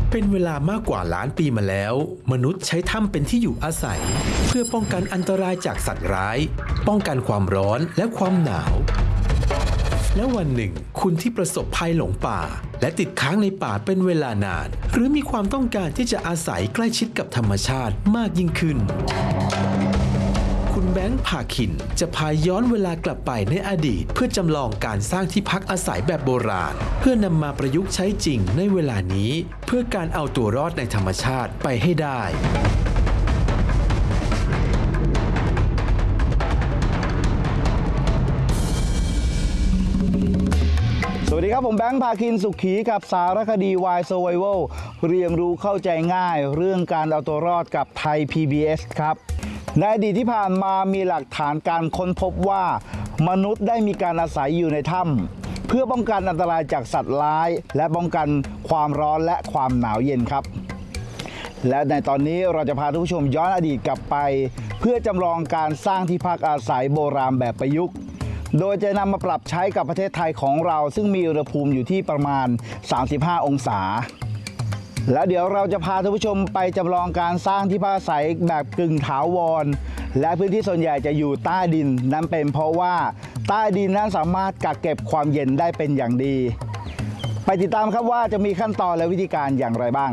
เป็นเวลามากกว่าล้านปีมาแล้วมนุษย์ใช้ถ้ำเป็นที่อยู่อาศัยเพื่อป้องกันอันตรายจากสัตว์ร้ายป้องกันความร้อนและความหนาวและวันหนึ่งคุณที่ประสบภัยหลงป่าและติดค้างในป่าเป็นเวลานานหรือมีความต้องการที่จะอาศัยใกล้ชิดกับธรรมชาติมากยิ่งขึ้นคุณแบงค์ภาคินจะพาย้อนเวลากลับไปในอดีตเพื่อจำลองการสร้างที่พักอาศัยแบบโบราณเพื่อนำมาประยุกต์ใช้จริงในเวลานี้เพื่อการเอาตัวรอดในธรรมชาติไปให้ได้สวัสดีครับผมแบงค์ภาคินสุขีกับสารคดี Why Survival เรียนรู้เข้าใจง่ายเรื่องการเอาตัวรอดกับไทย PBS ครับในอดีตที่ผ่านมามีหลักฐานการค้นพบว่ามนุษย์ได้มีการอาศัยอยู่ในถ้ำเพื่อป้องกันอันตรายจากสัตว์ร้ายและป้องกันความร้อนและความหนาวเย็นครับและในตอนนี้เราจะพาทุกผู้ชมย้อนอดีตกลับไปเพื่อจำลองการสร้างที่พักอาศัยโบราณแบบประยุกต์โดยจะนำมาปรับใช้กับประเทศไทยของเราซึ่งมีอุณหภูมิอยู่ที่ประมาณ35องศาแล้วเดี๋ยวเราจะพาท่านผู้ชมไปจำลองการสร้างที่พักอาศัยแบบกึ่งถาวรและพื้นที่ส่วนใหญ่จะอยู่ใต้ดินนั่นเป็นเพราะว่าใต้ดินนั้นสามารถกักเก็บความเย็นได้เป็นอย่างดีไปติดตามครับว่าจะมีขั้นตอนและวิธีการอย่างไรบ้าง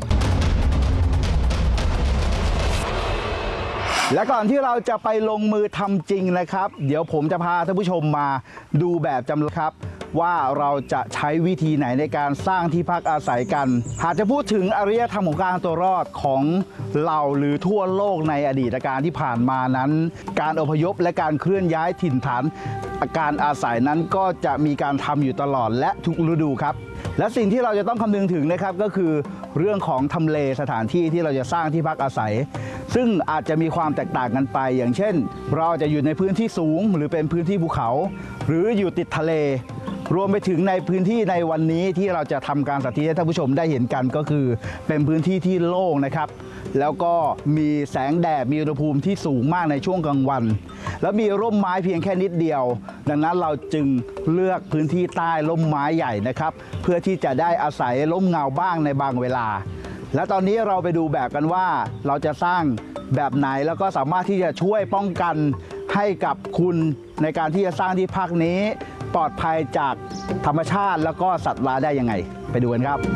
และก่อนที่เราจะไปลงมือทำจริงนะครับเดี๋ยวผมจะพาท่านผู้ชมมาดูแบบจำลองครับว่าเราจะใช้วิธีไหนในการสร้างที่พักอาศัยกันหากจะพูดถึงอารยธรรมของการตัวรอดของเราหรือทั่วโลกในอดีตการที่ผ่านมานั้นการอพยพและการเคลื่อนย้ายถิ่นฐานการอาศัยนั้นก็จะมีการทำอยู่ตลอดและทุกฤดูครับและสิ่งที่เราจะต้องคำนึงถึงนะครับก็คือเรื่องของทำเลสถานที่ที่เราจะสร้างที่พักอาศัยซึ่งอาจจะมีความแตกต่างกันไปอย่างเช่นเราจะอยู่ในพื้นที่สูงหรือเป็นพื้นที่ภูเขาหรืออยู่ติดทะเลรวมไปถึงในพื้นที่ในวันนี้ที่เราจะทำการสาธิตให้ท่านผู้ชมได้เห็นกันก็คือเป็นพื้นที่ที่โล่งนะครับแล้วก็มีแสงแดดมีอุณหภูมิที่สูงมากในช่วงกลางวันแล้วมีร่มไม้เพียงแค่นิดเดียวดังนั้นเราจึงเลือกพื้นที่ใต้ร่มไม้ใหญ่นะครับเพื่อที่จะได้อาศัยร่มเงาบ้างในบางเวลาและตอนนี้เราไปดูแบบกันว่าเราจะสร้างแบบไหนแล้วก็สามารถที่จะช่วยป้องกันให้กับคุณในการที่จะสร้างที่พักนี้ปลอดภัยจากธรรมชาติแล้วก็สัตว์ร้ายได้ยังไงไปดูกันครับ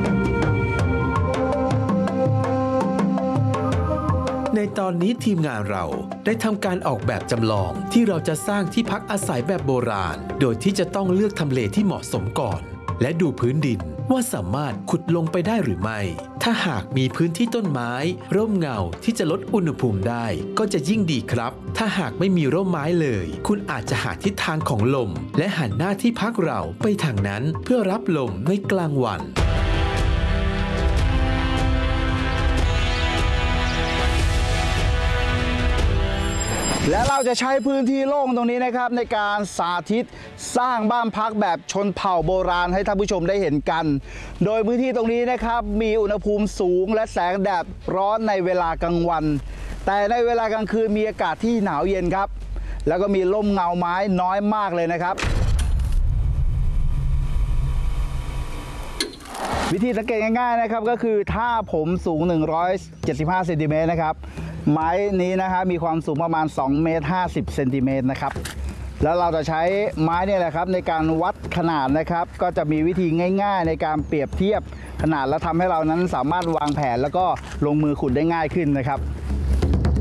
ในตอนนี้ทีมงานเราได้ทำการออกแบบจำลองที่เราจะสร้างที่พักอาศัยแบบโบราณโดยที่จะต้องเลือกทำเลที่เหมาะสมก่อนและดูพื้นดินว่าสามารถขุดลงไปได้หรือไม่ถ้าหากมีพื้นที่ต้นไม้ร่มเงาที่จะลดอุณหภูมิได้ก็จะยิ่งดีครับถ้าหากไม่มีร่มไม้เลยคุณอาจจะหาทิศทางของลมและหันหน้าที่พักเราไปทางนั้นเพื่อรับลมในกลางวันและเราจะใช้พื้นที่โล่งตรงนี้นะครับในการสาธิตสร้างบ้านพักแบบชนเผ่าโบราณให้ท่านผู้ชมได้เห็นกันโดยพื้นที่ตรงนี้นะครับมีอุณหภูมิสูงและแสงแดดร้อนในเวลากลางวันแต่ในเวลากลางคืนมีอากาศที่หนาวเย็นครับแล้วก็มีร่มเงาไม้น้อยมากเลยนะครับวิธีสังเกตง่ายๆนะครับก็คือถ้าผมสูง175เซนติเมตรนะครับไม้นี้นะครับมีความสูงประมาณ2เมตร50เซนติเมตรนะครับแล้วเราจะใช้ไม้นี่แหละครับในการวัดขนาดนะครับก็จะมีวิธีง่ายๆในการเปรียบเทียบขนาดและทำให้เรานั้นสามารถวางแผนแล้วก็ลงมือขุดได้ง่ายขึ้นนะครับ